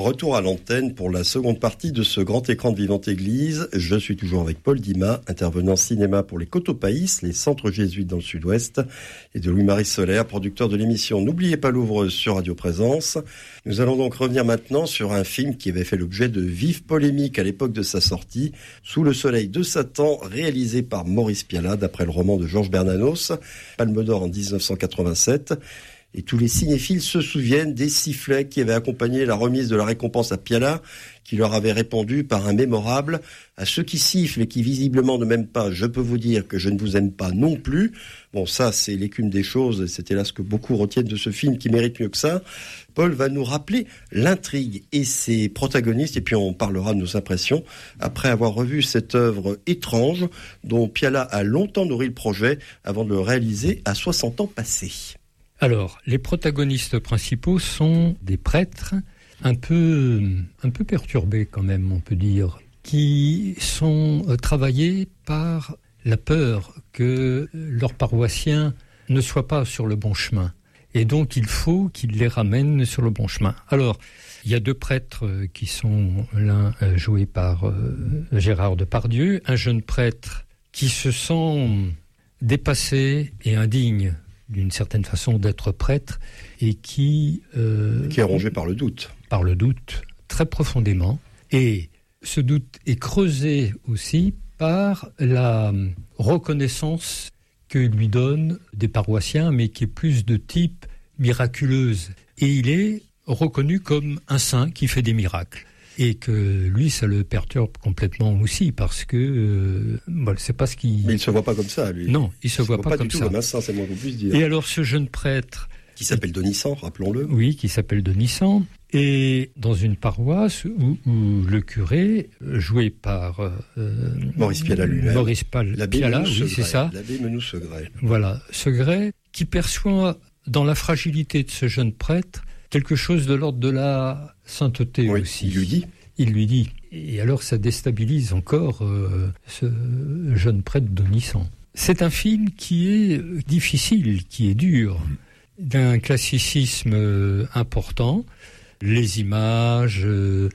Retour à l'antenne pour la seconde partie de ce grand écran de Vivante Église. Je suis toujours avec Paul Dimas, intervenant cinéma pour les Cotopaïs, les centres jésuites dans le sud-ouest, et de Louis-Marie Solaire, producteur de l'émission N'oubliez pas l'ouvreuse sur Radio Présence. Nous allons donc revenir maintenant sur un film qui avait fait l'objet de vives polémiques à l'époque de sa sortie, Sous le soleil de Satan, réalisé par Maurice Pialat, d'après le roman de Georges Bernanos, Palme d'Or en 1987. Et tous les cinéphiles se souviennent des sifflets qui avaient accompagné la remise de la récompense à Pialat, qui leur avait répondu par un mémorable « À ceux qui sifflent et qui visiblement ne m'aiment pas, je peux vous dire que je ne vous aime pas non plus ». Bon, ça, c'est l'écume des choses, et c'est hélas ce que beaucoup retiennent de ce film qui mérite mieux que ça. Paul va nous rappeler l'intrigue et ses protagonistes, et puis on parlera de nos impressions, après avoir revu cette œuvre étrange, dont Pialat a longtemps nourri le projet, avant de le réaliser à 60 ans passés. Alors, les protagonistes principaux sont des prêtres un peu perturbés quand même, on peut dire, qui sont travaillés par la peur que leurs paroissiens ne soient pas sur le bon chemin. Et donc, il faut qu'ils les ramènent sur le bon chemin. Alors, il y a deux prêtres qui sont l'un joué par Gérard Depardieu, un jeune prêtre qui se sent dépassé et indigne d'une certaine façon d'être prêtre et qui est rongé par le doute. Par le doute, très profondément. Et ce doute est creusé aussi par la reconnaissance que lui donnent des paroissiens, mais qui est plus de type miraculeuse. Et il est reconnu comme un saint qui fait des miracles. Et que lui, ça le perturbe complètement aussi, parce que c'est pas ce qu'il... Mais il se voit pas comme ça, lui. Non, il se voit pas comme du tout ça. Comme un saint, c'est moins qu'on puisse dire. Et alors, ce jeune prêtre... Qui s'appelle Donisan, rappelons-le. Oui, qui s'appelle Donisan. Et dans une paroisse où le curé, joué par... Maurice Pialat lui-même. Maurice Pialat, oui, c'est ça. L'abbé Menou-Segret. Voilà, Segret, qui perçoit dans la fragilité de ce jeune prêtre quelque chose de l'ordre de la sainteté aussi. Il lui dit. Et alors ça déstabilise encore ce jeune prêtre Donisan. C'est un film qui est difficile, qui est dur, d'un classicisme important. Les images,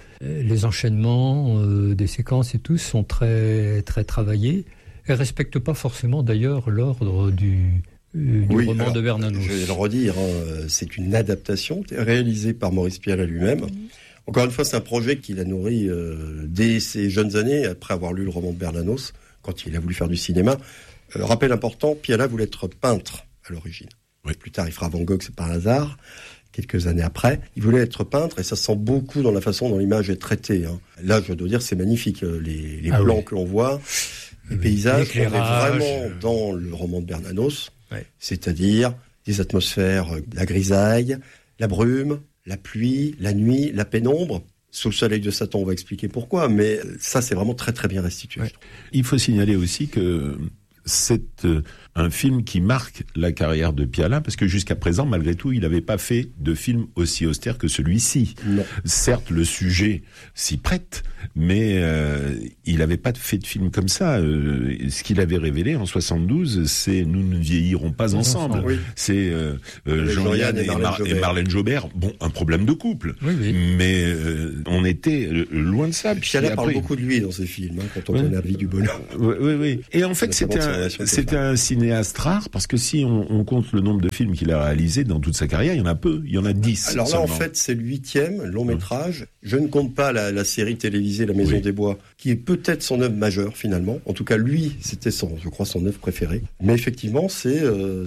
les enchaînements des séquences et tout sont très, très travaillés. Elles ne respectent pas forcément d'ailleurs l'ordre du roman de Bernanos. Je vais le redire, c'est une adaptation réalisée par Maurice Pialat lui-même. Encore une fois, c'est un projet qu'il a nourri dès ses jeunes années, après avoir lu le roman de Bernanos, quand il a voulu faire du cinéma. Rappel important, Pialat voulait être peintre à l'origine. Oui. Plus tard, il fera Van Gogh, c'est par hasard. Quelques années après, il voulait être peintre et ça se sent beaucoup dans la façon dont l'image est traitée. Là, je dois dire, c'est magnifique. Les plans que l'on voit, les paysages, on est vraiment dans le roman de Bernanos. C'est-à-dire des atmosphères, la grisaille, la brume, la pluie, la nuit, la pénombre. Sous le soleil de Satan, on va expliquer pourquoi, mais ça, c'est vraiment très très bien restitué. Ouais. Il faut signaler aussi que c'est un film qui marque la carrière de Pialat, parce que jusqu'à présent, malgré tout, il n'avait pas fait de film aussi austère que celui-ci. Non. Certes, le sujet s'y prête, mais il n'avait pas fait de film comme ça. Ce qu'il avait révélé en 72, c'est « Nous ne vieillirons pas ensemble ». Oui. C'est Jean-Yann et Marlène Jobert. Bon, un problème de couple, mais on était loin de ça. Pialat parle beaucoup de lui dans ses films, quand on connaît La vie du bonheur. Oui. Et en fait, c'était un cinéaste rare, parce que si on compte le nombre de films qu'il a réalisés dans toute sa carrière, il y en a peu, il y en a 10. Alors là, seulement. En fait, c'est le 8e long métrage. Je ne compte pas la série télévisée La Maison des Bois, qui est peut-être son œuvre majeure finalement. En tout cas, lui, c'était son œuvre préférée. Mais effectivement, c'est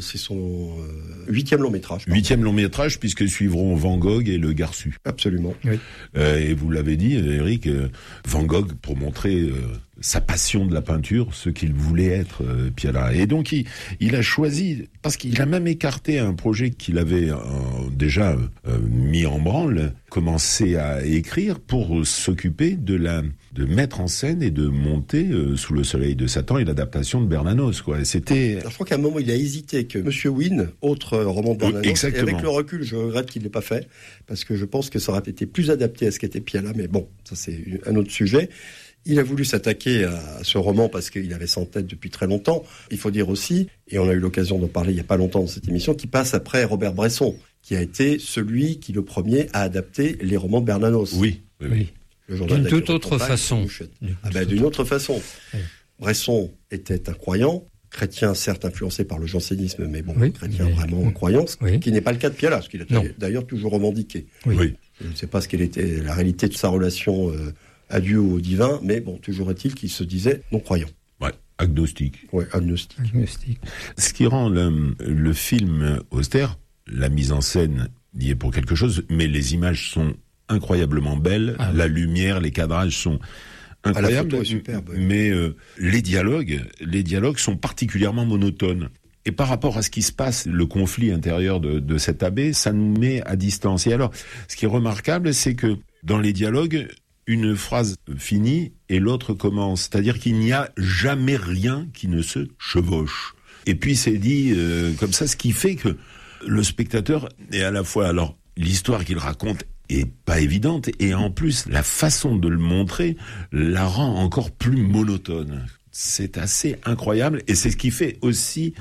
son 8e long métrage. 8e long métrage, puisque suivront Van Gogh et Le Garçu. Absolument. Oui. Et vous l'avez dit, Eric, Van Gogh, pour montrer sa passion de la peinture, ce qu'il voulait être, Pialat. Et donc, il a choisi, parce qu'il a même écarté un projet qu'il avait déjà mis en branle, commencé à écrire pour s'occuper de mettre en scène et de monter Sous le soleil de Satan et l'adaptation de Bernanos, quoi. C'était... Alors, je crois qu'à un moment, il a hésité que Monsieur Wynne, autre roman de Bernanos, exactement. Et avec le recul, je regrette qu'il ne l'ait pas fait, parce que je pense que ça aurait été plus adapté à ce qu'était Pialat, mais bon, ça c'est un autre sujet. Il a voulu s'attaquer à ce roman parce qu'il avait ça en tête depuis très longtemps. Il faut dire aussi, et on a eu l'occasion d'en parler il n'y a pas longtemps dans cette émission, qu'il passe après Robert Bresson, qui a été celui qui, le premier, a adapté les romans de Bernanos. Oui. D'une toute autre façon. D'une autre façon. Oui. Bresson était un croyant, chrétien certes influencé par le jansénisme, mais chrétien vraiment croyant, qui n'est pas le cas de Pialat, ce qu'il a d'ailleurs toujours revendiqué. Oui. Je ne sais pas ce qu'elle était la réalité de sa relation à Dieu ou au divin, mais toujours est-il qu'il se disait non-croyant. Agnostique. Agnostique. Ce qui rend le film austère, la mise en scène y est pour quelque chose, mais les images sont incroyablement belles, la lumière, les cadrages sont incroyables, la photo est superbe, mais les dialogues sont particulièrement monotones. Et par rapport à ce qui se passe, le conflit intérieur de cet abbé, ça nous met à distance. Et alors, ce qui est remarquable, c'est que dans les dialogues, une phrase finit et l'autre commence. C'est-à-dire qu'il n'y a jamais rien qui ne se chevauche. Et puis c'est dit comme ça, ce qui fait que le spectateur est à la fois... Alors, l'histoire qu'il raconte est pas évidente, et en plus, la façon de le montrer la rend encore plus monotone. C'est assez incroyable, et c'est ce qui fait aussi...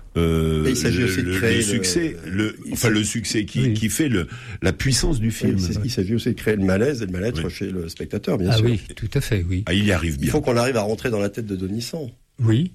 il s'agit aussi de créer le succès, le succès qui fait la puissance du film. Il s'agit aussi de créer le malaise et le mal-être chez le spectateur, bien sûr. Oui, tout à fait, oui. Il y arrive bien. Il faut qu'on arrive à rentrer dans la tête de Denisant. Oui.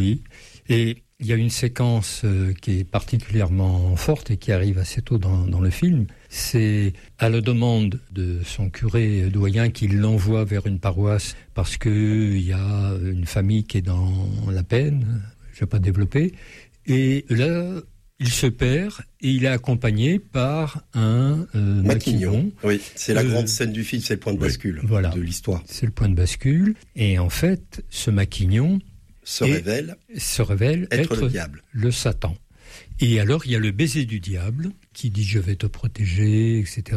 Et il y a une séquence qui est particulièrement forte et qui arrive assez tôt dans le film. C'est à la demande de son curé doyen qu'il l'envoie vers une paroisse parce qu'il y a une famille qui est dans la peine. Je ne vais pas développer. Et là, il se perd et il est accompagné par un maquignon. Oui, c'est la grande scène du film, c'est le point de bascule de l'histoire. C'est le point de bascule. Et en fait, ce maquignon se révèle être le diable, le Satan. Et alors, il y a le baiser du diable qui dit « je vais te protéger », etc.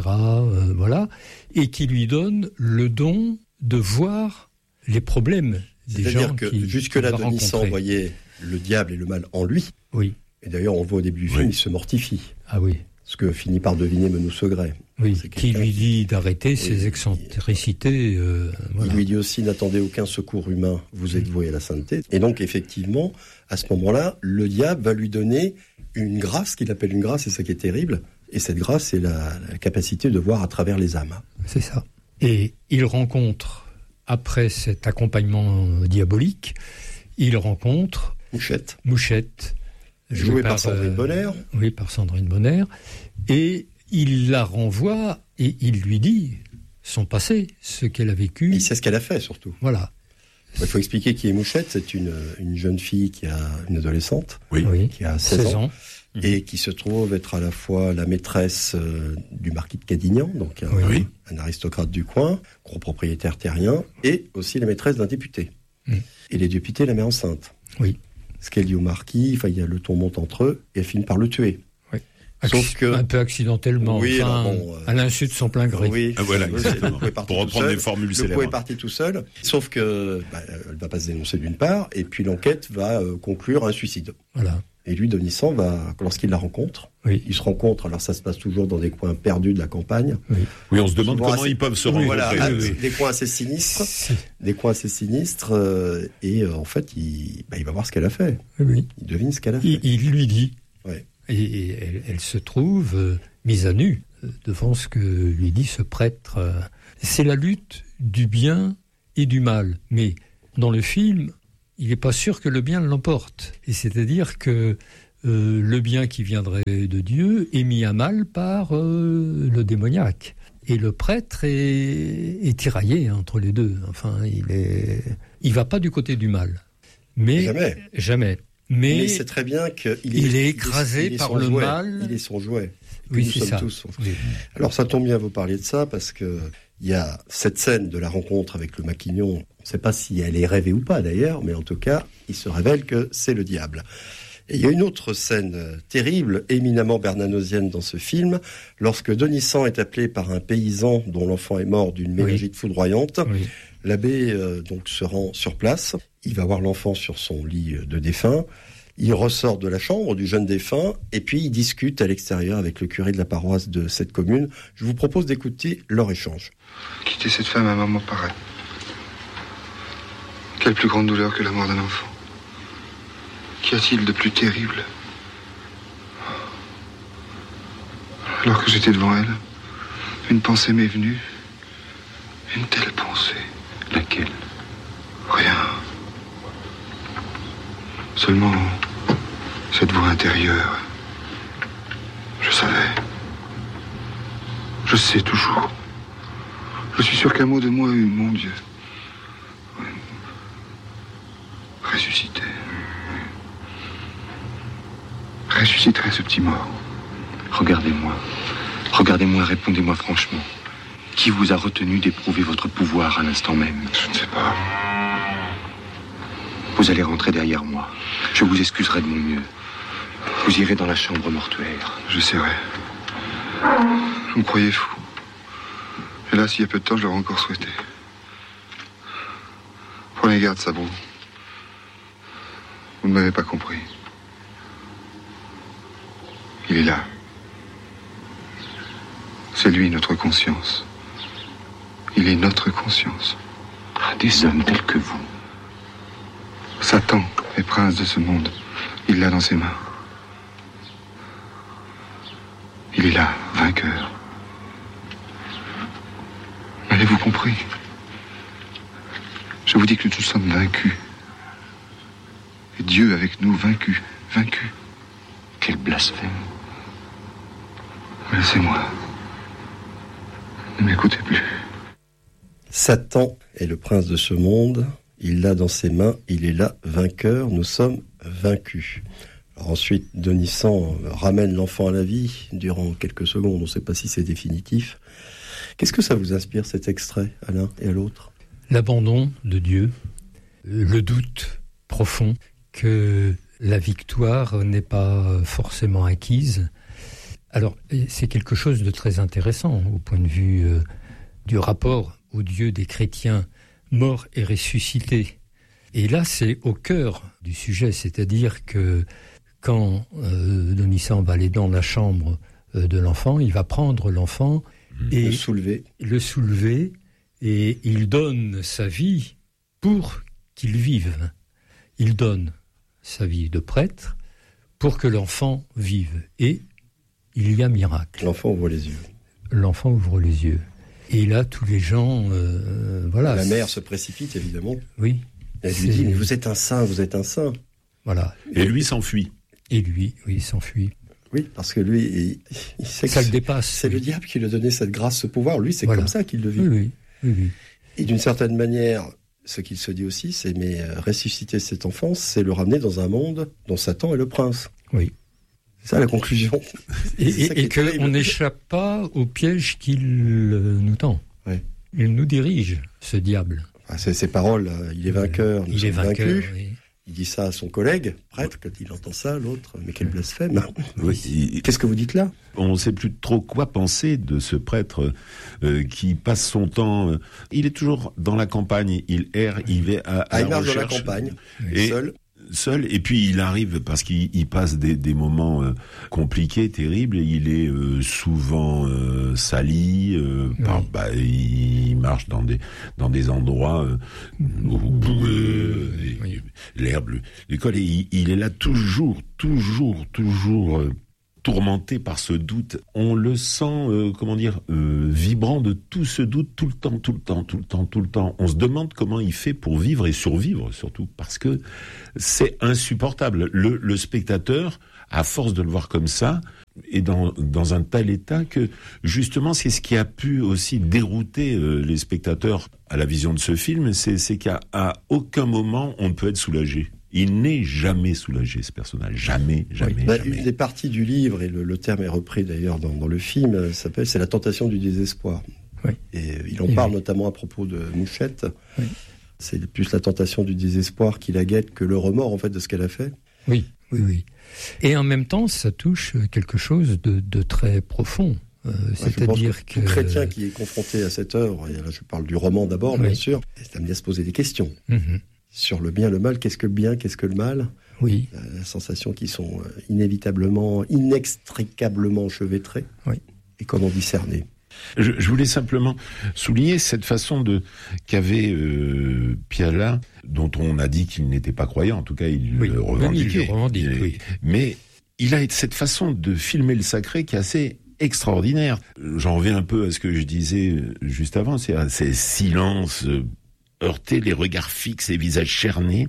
Et qui lui donne le don de voir les problèmes des gens. C'est-à-dire que jusque-là, Denisant voyait le diable et le mal en lui. Oui. Et d'ailleurs, on le voit au début du film, il se mortifie. Ah oui. Ce que finit par deviner Menou Segret. Oui, qui lui dit d'arrêter ses excentricités. Il lui dit aussi, n'attendez aucun secours humain, vous êtes voué à la sainteté. Et donc, effectivement, à ce moment-là, le diable va lui donner une grâce, qu'il appelle une grâce, c'est ça qui est terrible. Et cette grâce, c'est la capacité de voir à travers les âmes. C'est ça. Et il rencontre, après cet accompagnement diabolique, il rencontre Mouchette. Jouée par Sandrine Bonner. Oui, par Sandrine Bonner. Et il la renvoie et il lui dit son passé, ce qu'elle a vécu. Il sait ce qu'elle a fait, surtout. Voilà. Il faut expliquer qui est Mouchette. C'est une jeune fille qui a une adolescente, qui a 16 ans. Et qui se trouve être à la fois la maîtresse du marquis de Cadignan, donc un aristocrate du coin, gros propriétaire terrien, et aussi la maîtresse d'un député. Et les députés la met enceinte. Oui. Ce qu'elle dit au marquis, le ton monte entre eux, et elle finit par le tuer. Oui. Sauf que... Un peu accidentellement, à l'insu de son plein gré. Oui, voilà, exactement. Pour reprendre des formules célèbres. Le coup est parti tout seul, sauf que elle va pas se dénoncer d'une part, et puis l'enquête va conclure un suicide. Voilà. Et lui, Denisant, lorsqu'il la rencontre, il se rencontre, alors ça se passe toujours dans des coins perdus de la campagne. Oui, on se demande comment ils peuvent se rencontrer. Des coins assez sinistres. Et en fait, il va voir ce qu'elle a fait. Oui. Il devine ce qu'elle a fait. Il lui dit. Ouais. Et elle se trouve mise à nu devant ce que lui dit ce prêtre. C'est la lutte du bien et du mal. Mais dans le film, il n'est pas sûr que le bien l'emporte. Et c'est-à-dire que le bien qui viendrait de Dieu est mis à mal par le démoniaque. Et le prêtre est tiraillé entre les deux. Enfin, il va pas du côté du mal. Mais jamais. Mais il sait très bien qu'il est écrasé par le mal. Il est son jouet. Oui, c'est ça. Alors ça tombe bien, vous parliez de ça, parce que il y a cette scène de la rencontre avec le maquignon. On ne sait pas si elle est rêvée ou pas d'ailleurs, mais en tout cas, il se révèle que c'est le diable. Et il y a une autre scène terrible, éminemment bernanosienne dans ce film, lorsque Denisant est appelé par un paysan dont l'enfant est mort d'une méningite foudroyante. Oui. L'abbé donc se rend sur place. Il va voir l'enfant sur son lit de défunt. Il ressort de la chambre du jeune défunt et puis il discute à l'extérieur avec le curé de la paroisse de cette commune. Je vous propose d'écouter leur échange. Quitter cette femme à un moment pareil. Quelle plus grande douleur que la mort d'un enfant? Qu'y a-t-il de plus terrible? Alors que j'étais devant elle, une pensée m'est venue. Une telle pensée. Laquelle? Rien. Seulement cette voix intérieure. Je savais. Je sais toujours. Je suis sûr qu'un mot de moi eut, mon Dieu. Ressuscité. Ressusciterait ce petit mort. Regardez-moi. Regardez-moi, répondez-moi franchement. Qui vous a retenu d'éprouver votre pouvoir à l'instant même? Je ne sais pas. Vous allez rentrer derrière moi. Je vous excuserai de mon mieux. Vous irez dans la chambre mortuaire. J'essaierai. Vous me croyez fou. Hélas, il y a peu de temps, je l'aurais encore souhaité. Prenez garde, Sabot. Vous ne m'avez pas compris. Il est là. C'est lui, notre conscience. Il est notre conscience. Des hommes tels que vous. Satan est prince de ce monde. Il l'a dans ses mains. Il est là, vainqueur. M'avez-vous compris? Je vous dis que nous sommes vaincus. Et Dieu avec nous, vaincu. Vaincu. Quel blasphème. Laissez-moi. Ne m'écoutez plus. Satan est le prince de ce monde. Il l'a dans ses mains. Il est là, vainqueur. Nous sommes vaincus. Alors ensuite, Denis Sand ramène l'enfant à la vie durant quelques secondes. On ne sait pas si c'est définitif. Qu'est-ce que ça vous inspire, cet extrait, à l'un et à l'autre? L'abandon de Dieu, le doute profond que la victoire n'est pas forcément acquise. Alors, c'est quelque chose de très intéressant au point de vue du rapport au Dieu des chrétiens morts et ressuscités. Et là, c'est au cœur du sujet, c'est-à-dire que quand Denis Sand va aller dans la chambre de l'enfant, il va prendre l'enfant et le soulever, et il donne sa vie pour qu'il vive. Il donne sa vie de prêtre pour que l'enfant vive. Et il y a miracle. L'enfant ouvre les yeux. L'enfant ouvre les yeux. Et là, tous les gens... voilà. La mère se précipite, évidemment. Oui. Elle lui dit, mais vous êtes un saint, vous êtes un saint. Voilà. Et lui s'enfuit. Et lui, oui, s'enfuit. Oui, parce que lui, il sait ça que le dépasse. C'est le diable qui lui a donné cette grâce, ce pouvoir. Lui, c'est comme ça qu'il le vit. Oui. Et d'une certaine manière, ce qu'il se dit aussi, c'est mais ressusciter cet enfant, c'est le ramener dans un monde dont Satan est le prince. Oui. C'est ça la conclusion. Et qu'on n'échappe pas au piège qu'il nous tend. Oui. Il nous dirige, ce diable. Enfin, c'est ses paroles, il est vainqueur, nous sommes vaincus. Oui. Il dit ça à son collègue, prêtre, quand il entend ça, l'autre, mais quel blasphème. Oui. Qu'est-ce que vous dites là? On ne sait plus trop quoi penser de ce prêtre qui passe son temps... il est toujours dans la campagne, il erre, il va à la marche recherche. dans la campagne, et seul, et puis il arrive, parce qu'il passe des moments compliqués, terribles, et il est souvent sali, il marche dans des endroits boueux, l'herbe, l'école, et il est là toujours tourmenté par ce doute. On le sent, vibrant de tout ce doute tout le temps. On se demande comment il fait pour vivre et survivre, surtout, parce que c'est insupportable. Le spectateur, à force de le voir comme ça, est dans un tel état que, justement, c'est ce qui a pu aussi dérouter les spectateurs à la vision de ce film, c'est qu'à aucun moment on ne peut être soulagé. Il n'est jamais soulagé, ce personnage. Jamais. Une des parties du livre, et le terme est repris d'ailleurs dans le film, c'est la tentation du désespoir. Oui. Et il en parle notamment à propos de Mouchette. Oui. C'est plus la tentation du désespoir qui la guette que le remords, en fait, de ce qu'elle a fait. Oui. Et en même temps, ça touche quelque chose de très profond. C'est-à-dire que... Tout chrétien qui est confronté à cette œuvre, et là je parle du roman d'abord, bien sûr, est amené à se poser des questions. Mm-hmm. Sur le bien, le mal, qu'est-ce que le bien, qu'est-ce que le mal? Oui. Sensations qui sont inévitablement, inextricablement enchevêtrées. Oui. Et comment discerner? Je voulais simplement souligner cette façon qu'avait Piala, dont on a dit qu'il n'était pas croyant, en tout cas il le revendiquait. Oui. Mais il a cette façon de filmer le sacré qui est assez extraordinaire. J'en reviens un peu à ce que je disais juste avant, c'est à ces silences heurtés, les regards fixes, les visages cernés.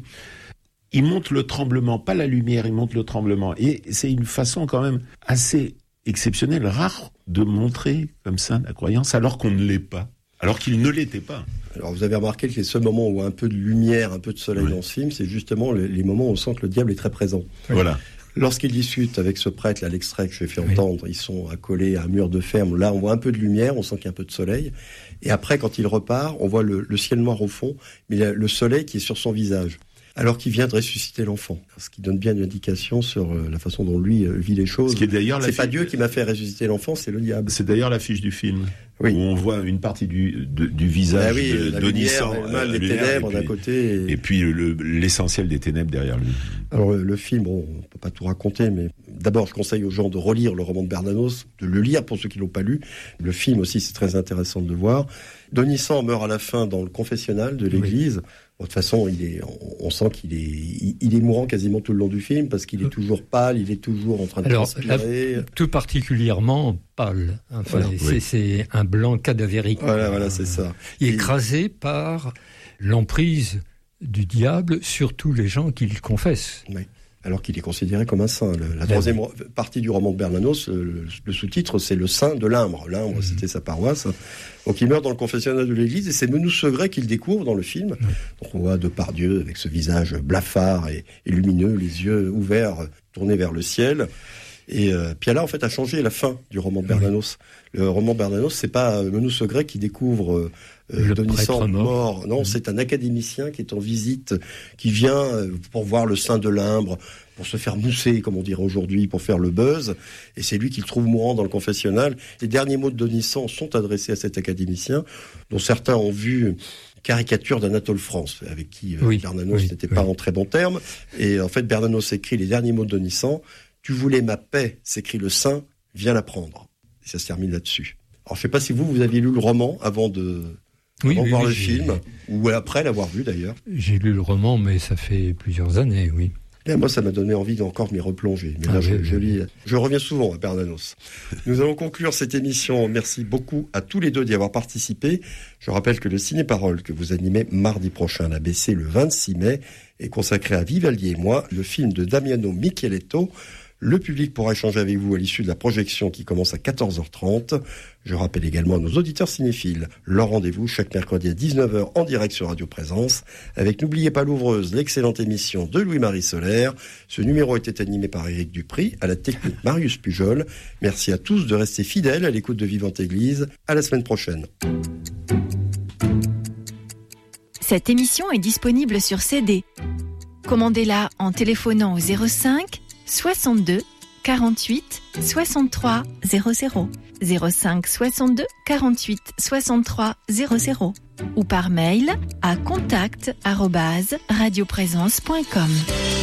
Il montre le tremblement, pas la lumière, il montre le tremblement. Et c'est une façon quand même assez exceptionnelle, rare, de montrer comme ça la croyance, alors qu'on ne l'est pas, alors qu'il ne l'était pas. Alors vous avez remarqué que les seuls moments où un peu de lumière, un peu de soleil dans ce film, c'est justement les moments où on sent que le diable est très présent. Voilà. Lorsqu'il discute avec ce prêtre, là, l'extrait que j'ai fait entendre, ils sont accolés à un mur de ferme. Là, on voit un peu de lumière, on sent qu'il y a un peu de soleil. Et après, quand il repart, on voit le ciel noir au fond, mais le soleil qui est sur son visage. Alors qu'il vient de ressusciter l'enfant. Ce qui donne bien une indication sur la façon dont lui vit les choses. Ce qui est d'ailleurs c'est pas Dieu qui m'a fait ressusciter l'enfant, c'est le diable. C'est d'ailleurs l'affiche du film. Oui. Où on voit une partie du visage d'Onissan, le mal des ténèbres d'un côté. Et puis l'essentiel des ténèbres derrière lui. Alors le film, on peut pas tout raconter, mais d'abord je conseille aux gens de relire le roman de Bernanos, de le lire pour ceux qui l'ont pas lu. Le film aussi, c'est très intéressant de le voir. Onissan meurt à la fin dans le confessionnal de l'église. De toute façon, on sent qu'il est mourant quasiment tout le long du film parce qu'il est toujours pâle, il est toujours en train de transpirer. Tout particulièrement pâle. Enfin, voilà. C'est un blanc cadavérique. Voilà, c'est ça. Écrasé par l'emprise du diable sur tous les gens qu'il confesse. Oui. Alors qu'il est considéré comme un saint. La troisième partie du roman de Bernanos, le sous-titre, c'est le saint de Limbre. Limbre, c'était sa paroisse. Donc il meurt dans le confessionnal de l'église et c'est Menous Segret qu'il découvre dans le film. Donc on voit Depardieu avec ce visage blafard et lumineux, les yeux ouverts, tournés vers le ciel. Et Piala, en fait, a changé la fin du roman de Bernanos. Le roman de Bernanos, c'est pas Menous Segret qui découvre Onissan mort. Non, c'est un académicien qui est en visite, qui vient pour voir le saint de Limbre, pour se faire mousser, comme on dirait aujourd'hui, pour faire le buzz. Et c'est lui qui le trouve mourant dans le confessionnal. Les derniers mots d'Onissan sont adressés à cet académicien, dont certains ont vu caricature d'Anatole France, avec qui Bernanos n'était pas en très bons termes. Et en fait, Bernanos écrit les derniers mots d'Onissan. « Tu voulais ma paix », s'écrit le saint, « viens la prendre ». Et ça se termine là-dessus. Alors, je ne sais pas si vous aviez lu le roman avant de voir le film, ou après l'avoir vu d'ailleurs. J'ai lu le roman, mais ça fait plusieurs années, oui. Et moi, ça m'a donné envie d'encore m'y replonger. Mais là, je reviens souvent à Bernanos. Nous allons conclure cette émission. Merci beaucoup à tous les deux d'y avoir participé. Je rappelle que le Ciné-Parole que vous animez mardi prochain à l'ABC le 26 mai est consacré à Vivaldi et moi, le film de Damiano Micheletto. Le public pourra échanger avec vous à l'issue de la projection qui commence à 14h30. Je rappelle également à nos auditeurs cinéphiles leur rendez-vous chaque mercredi à 19h en direct sur Radio Présence avec N'oubliez pas l'ouvreuse, l'excellente émission de Louis-Marie Solaire. Ce numéro était animé par Éric Dupry, à la technique Marius Pujol. Merci à tous de rester fidèles à l'écoute de Vivante Église. À la semaine prochaine. Cette émission est disponible sur CD. Commandez-la en téléphonant au 05 62 48 63 00 05 62 48 63 00 ou par mail à contact@radioprésence.com.